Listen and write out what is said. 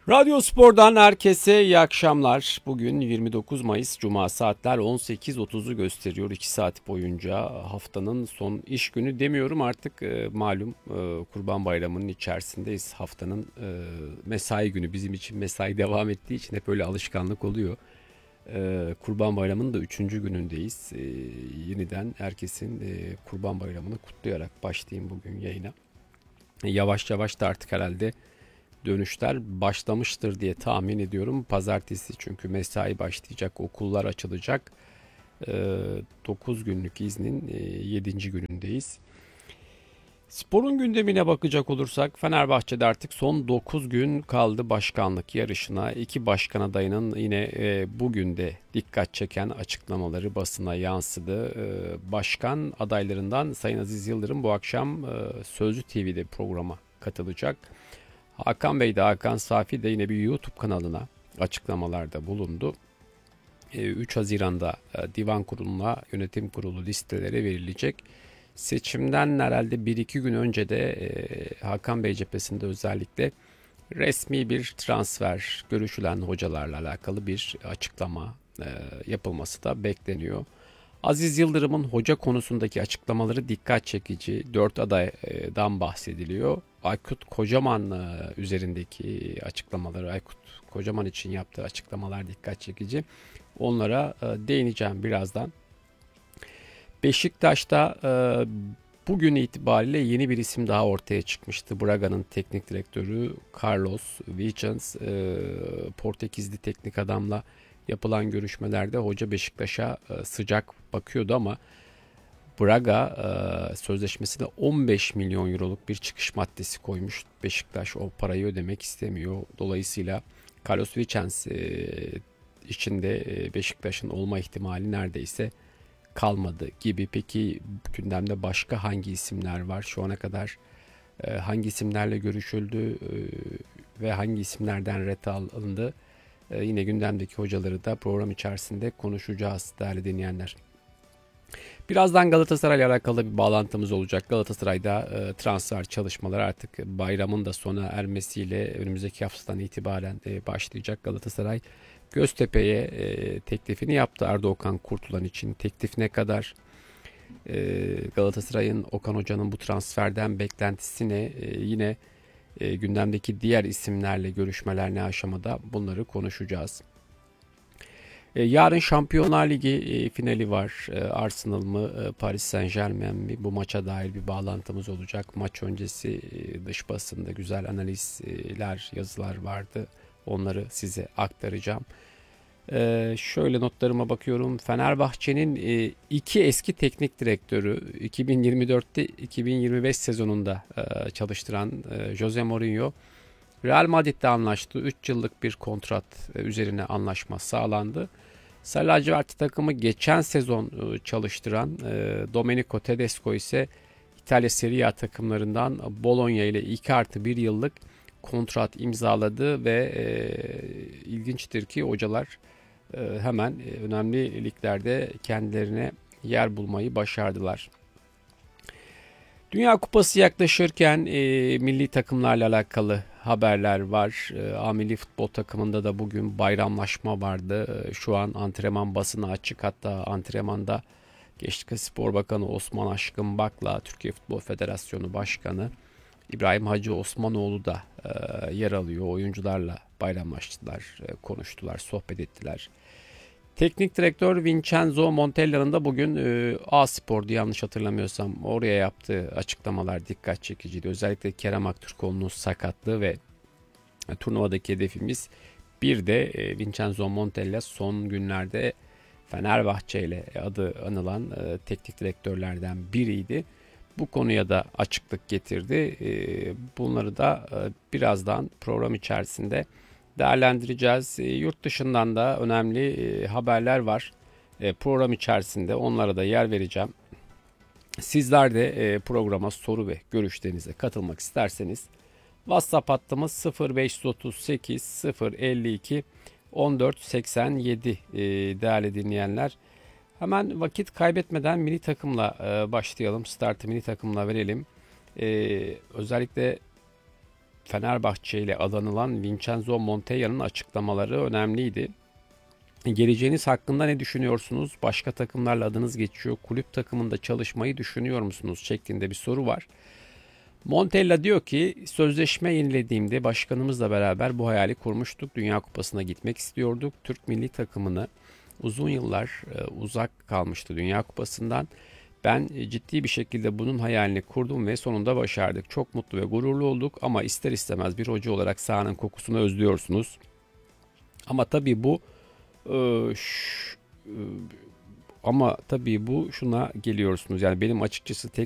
Radyo Spor'dan herkese iyi akşamlar. Bugün 29 Mayıs Cuma, saatler 18.30'u gösteriyor. 2 saat boyunca haftanın son iş günü demiyorum artık, malum Kurban Bayramı'nın içerisindeyiz. Haftanın mesai günü, bizim için mesai devam ettiği için hep öyle alışkanlık oluyor. Kurban Bayramı'nın da 3. günündeyiz. Yeniden herkesin Kurban Bayramı'nı kutlayarak başlayayım bugün yayına. Yavaş yavaş da artık herhalde dönüşler başlamıştır diye tahmin ediyorum. Pazartesi çünkü mesai başlayacak, okullar açılacak. 9 günlük iznin 7. günündeyiz. Sporun gündemine bakacak olursak Fenerbahçe'de artık son 9 gün kaldı başkanlık yarışına. İki başkan adayının yine bugün de dikkat çeken açıklamaları basına yansıdı. Başkan adaylarından Sayın Aziz Yıldırım bu akşam Sözcü TV'de programa katılacak. Hakan Bey de, Hakan Safi de yine bir YouTube kanalına açıklamalarda bulundu. 3 Haziran'da divan kuruluna, yönetim kurulu listeleri verilecek. Seçimden herhalde 1-2 gün önce de Hakan Bey cephesinde özellikle resmi bir transfer, görüşülen hocalarla alakalı bir açıklama yapılması da bekleniyor. Aziz Yıldırım'ın hoca konusundaki açıklamaları dikkat çekici. 4 adaydan bahsediliyor. Aykut Kocaman üzerindeki açıklamaları, Aykut Kocaman için yaptığı açıklamalar dikkat çekici. Onlara değineceğim birazdan. Beşiktaş'ta bugün itibariyle yeni bir isim daha ortaya çıkmıştı. Braga'nın teknik direktörü Carlos Vicens, Portekizli teknik adamla yapılan görüşmelerde hoca Beşiktaş'a sıcak bakıyordu ama Braga sözleşmesine 15 milyon euroluk bir çıkış maddesi koymuş. Beşiktaş o parayı ödemek istemiyor. Dolayısıyla Carlos Vicens içinde Beşiktaş'ın olma ihtimali neredeyse kalmadı gibi. Peki gündemde başka hangi isimler var? Şu ana kadar hangi isimlerle görüşüldü ve hangi isimlerden ret alındı? Yine gündemdeki hocaları da program içerisinde konuşacağız değerli dinleyenler. Birazdan Galatasaray ile alakalı bir bağlantımız olacak. Galatasaray'da transfer çalışmaları artık bayramın da sona ermesiyle önümüzdeki haftadan itibaren başlayacak. Galatasaray Göztepe'ye teklifini yaptı Arda Okan Kurtulan için. Teklif ne kadar? Galatasaray'ın Okan Hoca'nın bu transferden beklentisi ne? Yine gündemdeki diğer isimlerle görüşmeler ne aşamada, bunları konuşacağız. Yarın Şampiyonlar Ligi finali var. Arsenal mı, Paris Saint-Germain mi? Bu maça dair bir bağlantımız olacak. Maç öncesi dış basında güzel analizler, yazılar vardı. Onları size aktaracağım. Şöyle notlarıma bakıyorum. Fenerbahçe'nin iki eski teknik direktörü 2024'te 2025 sezonunda çalıştıran Jose Mourinho Real Madrid'le anlaştı. 3 yıllık bir kontrat üzerine anlaşma sağlandı. Sarı lacivertli takımı geçen sezon çalıştıran Domenico Tedesco ise İtalya Serie A takımlarından Bologna ile 2+1 yıllık kontrat imzaladı ve ilginçtir ki hocalar hemen önemli liglerde kendilerine yer bulmayı başardılar. Dünya Kupası yaklaşırken milli takımlarla alakalı haberler var. A milli futbol takımında da bugün bayramlaşma vardı. Şu an antrenman basını açık. Hatta antrenmanda Gençlik Spor Bakanı Osman Aşkın Bak'la Türkiye Futbol Federasyonu Başkanı İbrahim Hacı Osmanoğlu da yer alıyor. Oyuncularla bayramlaştılar, konuştular, sohbet ettiler. Teknik direktör Vincenzo Montella'nın da bugün A-Spor'du yanlış hatırlamıyorsam, oraya yaptığı açıklamalar dikkat çekiciydi. Özellikle Kerem Aktürkoğlu'nun sakatlığı ve turnuvadaki hedefimiz, bir de Vincenzo Montella son günlerde Fenerbahçe ile adı anılan teknik direktörlerden biriydi. Bu konuya da açıklık getirdi. Bunları da birazdan program içerisinde değerlendireceğiz. Yurt dışından da önemli haberler var. Program içerisinde onlara da yer vereceğim. Sizler de programa soru ve görüşlerinize katılmak isterseniz WhatsApp hattımız 0538 052 1487 değerli dinleyenler. Hemen vakit kaybetmeden milli takımla başlayalım. Startı milli takımla verelim. Özellikle Fenerbahçe ile adanılan Vincenzo Montella'nın açıklamaları önemliydi. Geleceğiniz hakkında ne düşünüyorsunuz? Başka takımlarla adınız geçiyor. Kulüp takımında çalışmayı düşünüyor musunuz? Şeklinde bir soru var. Montella diyor ki sözleşme yenilediğimde başkanımızla beraber bu hayali kurmuştuk. Dünya Kupası'na gitmek istiyorduk. Türk milli takımını uzun yıllar uzak kalmıştı Dünya Kupası'ndan. Ben ciddi bir şekilde bunun hayalini kurdum ve sonunda başardık. Çok mutlu ve gururlu olduk ama ister istemez bir hoca olarak sahanın kokusunu özlüyorsunuz. Ama tabii bu e, ş- e, ama tabii bu şuna geliyorsunuz. Yani benim açıkçası